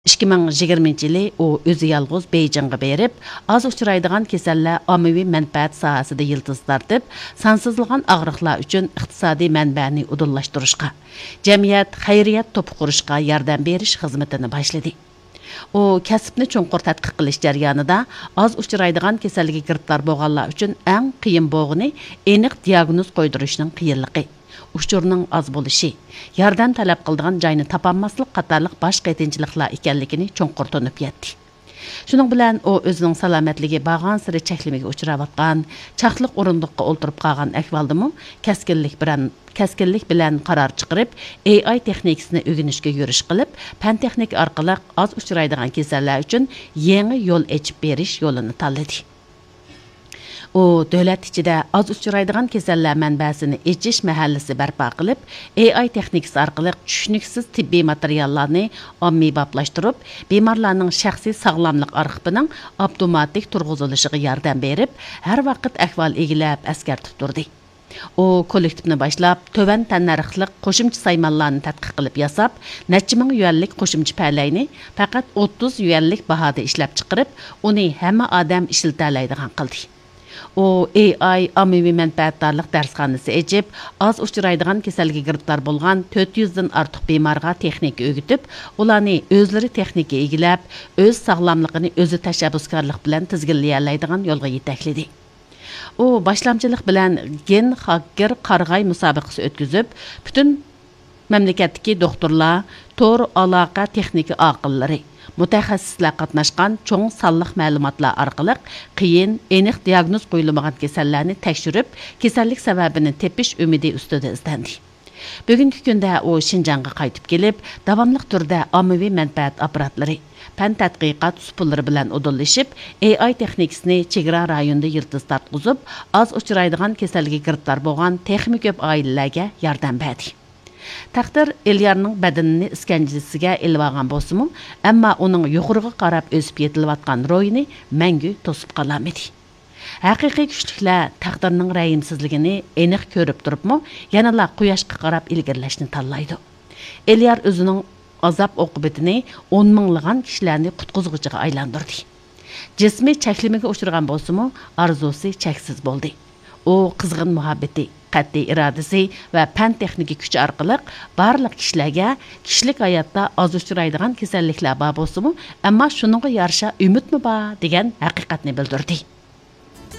2020 yılı o özü yalğız Beyjing'e berip, az uçuraydigan keseller ommaviy manfaat sohasida yıldız tartib, sansızlığan ağrıqlar üçün iqtisadi mənbəni udullaştırışqa, cemiyet, xayriyat topu qurışqa yardım beriş xizmetini başladı. O kasbni cho'nqur tadqiq qilish jarayonida az uchraydigan kasallikka giribdor bo'lganlar uchun eng qiyin bo'lg'ini aniq diagnoz qo'ydirishning qiyinligi, uchurning az bo'lishi, yordam talab qiladigan joyni topolmaslik qatorliq boshqa qiyinchiliklar ekanligini cho'nqur tunib yetdi. Shuning bilan o o'zining salomatligi bag'an siri cheklimiga uchrayotgan, chaqliq o'rindiqqa o'ltirib qolgan ahvoldimi kaskinlik bilan qaror chiqarib, AI texnikasini o'rganishga yurish qilib, fan texnik orqali az uchraydigan kasallar uchun yangi yo'l ochib berish yo'lini tanladi. O davlat ichida az uchraydigan kasallar manbasini echish mahallasi barpo qilib, AI texnikasi orqali tushuniksiz tibbiy materiallarni ommaviylashtirib, bemorlarning shaxsiy sog'lomlik arxivining avtomatik turg'izilishiga yordam berib, har vaqt ahvol egilab askartib turdi. O kollektivni boshlab, tovan tannarxliq qo'shimcha saymonlarni tadqiq qilib yasab, necha ming yuanlik qo'shimcha palayni faqat 30 yuanlik bahoda ishlab chiqarib, uni hamma odam ishlata oladigan qildi. O AI ommaviy manfaatdorlik darsxonasi echib, az uchraydigan kasallikka giribdor bo'lgan 400 dan ortiq bemorga texnika o'rgatib, ularni o'zlari texnika egilab, o'z sog'lomligini o'zi tashabbuskorlik bilan tizginlay oladigan yo'lga yetakladi. O boshlamchilik bilan gen hacker qarg'ay musobaqasi o'tkazib, butun mamlakatdagi doktorlar, tor aloqa texnika oqillari, mutaxassislar qatnashgan cho'ng sonliq ma'lumotlar orqali qiyin, aniq diagnoz qo'yilmagan kasallarni tekshirib, kasallik sababini tepish umidi ustida izlandi. Bugungi kunda o Şinjanga qaytib kelib, davomli turda ommaviy manfaat apparatlari, fan tadqiqot usullari bilan udulishib, AI texnikasini chegara rayonida yildiz tartqizib, az uchraydigan kasallikka giribdor bo'lgan texmi ko'p oilalarga yordam berdi. Taqdir Elyarning badanini iskanjasiga ilib olgan bo'lsa-mu, ammo uning yuqoriga qarab o'sib yetilayotgan ro'yini mangu to'sib qolamadi. Haqiqiy kuchliklar taqdirning rayimsizligini aniq ko'rib turibmi, yanala quyoshga qarab ilgirlashni tanlaydi. Elyar o'zining azob oqibatini 10 minglagan kishilarni qutqizg'ichiga aylantirdi. Jismi cheklimiga uchragan bo'lsa-mu, orzusi cheksiz bo'ldi. O qizg'in muhabbati, qat'iy irodasi va fan texnika kuchi orqali barliq kishilarga kishilik hayotda az uchraydigan kasalliklar bor bo'lsa-mu, ammo shuningga yarasha umidmi bor degan haqiqatni bildirdi.